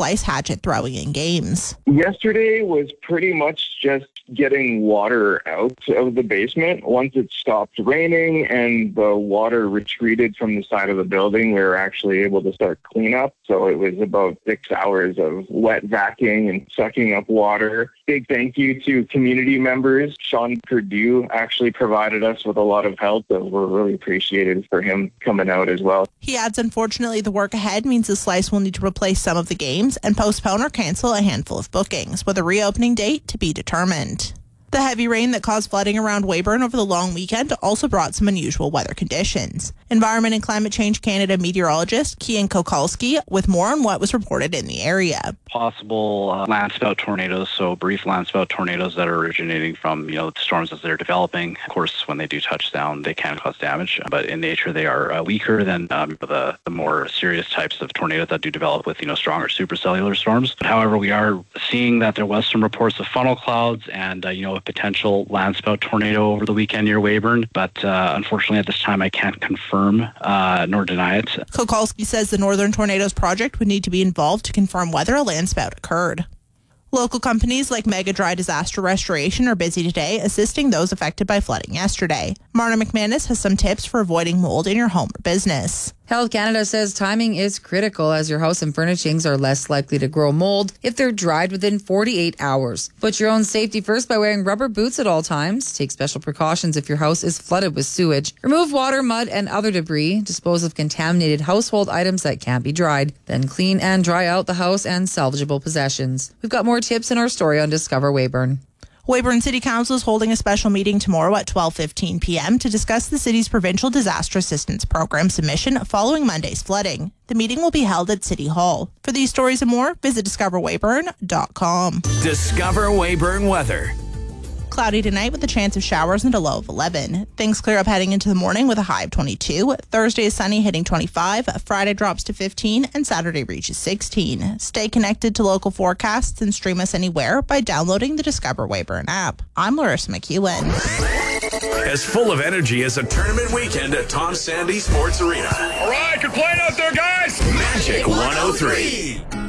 Slice hatchet throwing in games. Yesterday was pretty much just getting water out of the basement. Once it stopped raining and the water retreated from the side of the building, we were actually able to start cleanup. So it was about 6 hours of wet vacuuming and sucking up water. Big thank you to community members. Sean Purdue actually provided us with a lot of help, so we're really appreciated for him coming out as well. He adds, unfortunately, the work ahead means the Slice will need to replace some of the games and postpone or cancel a handful of bookings, with a reopening date to be determined. The heavy rain that caused flooding around Weyburn over the long weekend also brought some unusual weather conditions. Environment and Climate Change Canada meteorologist Kian Kokalski with more on what was reported in the area. Possible landspout tornadoes, so brief landspout tornadoes that are originating from the storms as they're developing. Of course, when they do touch down, they can cause damage, but in nature they are weaker than the more serious types of tornadoes that do develop with stronger supercellular storms. However, we are seeing that there was some reports of funnel clouds and a potential landspout tornado over the weekend near Weyburn, but unfortunately at this time I can't confirm nor deny it. Kokalski says the Northern Tornadoes Project would need to be involved to confirm whether a landspout occurred. Local companies like Mega Dry Disaster Restoration are busy today assisting those affected by flooding yesterday. Marna McManus has some tips for avoiding mold in your home or business. Health Canada says timing is critical as your house and furnishings are less likely to grow mold if they're dried within 48 hours. Put your own safety first by wearing rubber boots at all times. Take special precautions if your house is flooded with sewage. Remove water, mud, and other debris. Dispose of contaminated household items that can't be dried. Then clean and dry out the house and salvageable possessions. We've got more tips in our story on Discover Weyburn. Weyburn City Council is holding a special meeting tomorrow at 12:15 p.m. to discuss the city's Provincial Disaster Assistance Program submission following Monday's flooding. The meeting will be held at City Hall. For these stories and more, visit discoverweyburn.com. Discover Weyburn weather. Cloudy tonight with a chance of showers and a low of 11. Things clear up heading into the morning with a high of 22. Thursday is sunny, hitting 25. Friday drops to 15, and Saturday reaches 16. Stay connected to local forecasts and stream us anywhere by downloading the Discover Weyburn app. I'm Larissa McEwen. As full of energy as a tournament weekend at Tom Sandy Sports Arena. All right, good playing out there, guys. Magic 103.